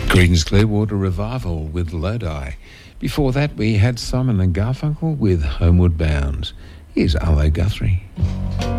Creedence Clearwater Revival with Lodi. Before that, we had Simon and Garfunkel with Homeward Bound. Here's Arlo Guthrie.